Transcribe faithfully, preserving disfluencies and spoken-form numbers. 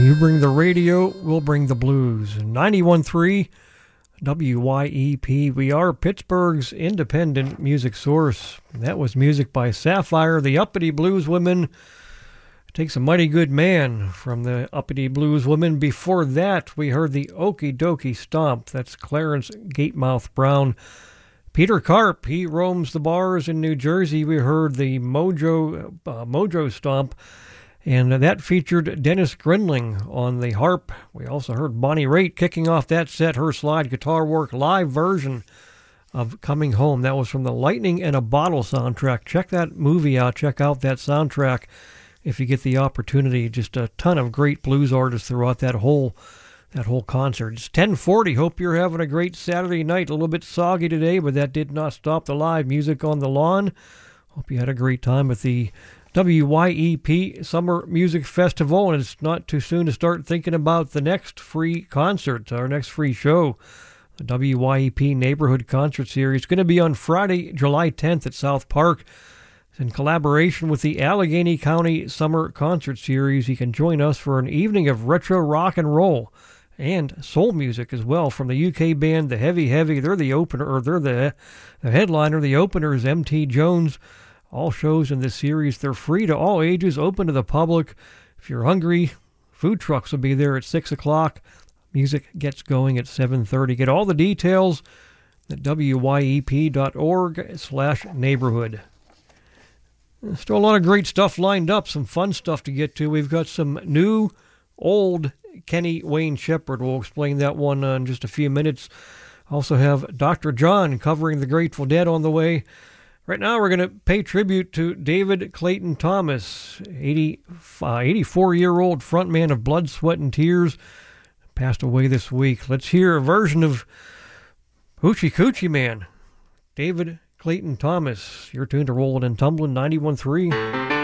You bring the radio, we'll bring the blues. ninety-one point three W Y E P. We are Pittsburgh's independent music source. That was music by Sapphire, the Uppity Blues Women. Takes a mighty good man from the Uppity Blues Women. Before that, we heard the Okie Dokie Stomp. That's Clarence Gatemouth Brown. Peter Karp, he roams the bars in New Jersey. We heard the Mojo, uh, Mojo Stomp. And that featured Dennis Grinling on the harp. We also heard Bonnie Raitt kicking off that set, her slide guitar work live version of Coming Home. That was from the Lightning in a Bottle soundtrack. Check that movie out. Check out that soundtrack if you get the opportunity. Just a ton of great blues artists throughout that whole that whole concert. It's ten forty. Hope you're having a great Saturday night. A little bit soggy today, but that did not stop the live music on the lawn. Hope you had a great time at the W Y E P Summer Music Festival, and it's not too soon to start thinking about the next free concert, our next free show, the W Y E P Neighborhood Concert Series. It's going to be on Friday, July tenth at South Park. It's in collaboration with the Allegheny County Summer Concert Series. You can join us for an evening of retro rock and roll and soul music as well from the U K band, the Heavy Heavy. They're the opener, or they're the, the headliner. The opener is M T Jones. All shows in this series, they're free to all ages, open to the public. If you're hungry, food trucks will be there at six o'clock. Music gets going at seven thirty. Get all the details at W Y E P dot org slash neighborhood. Still a lot of great stuff lined up, some fun stuff to get to. We've got some new, old Kenny Wayne Shepherd. We'll explain that one uh, in just a few minutes. Also have Doctor John covering the Grateful Dead on the way. Right now, we're going to pay tribute to David Clayton Thomas, eighty, uh, eighty-four-year-old frontman of Blood, Sweat, and Tears, passed away this week. Let's hear a version of Hoochie Coochie Man, David Clayton Thomas. You're tuned to Rollin' and Tumblin' ninety-one point three.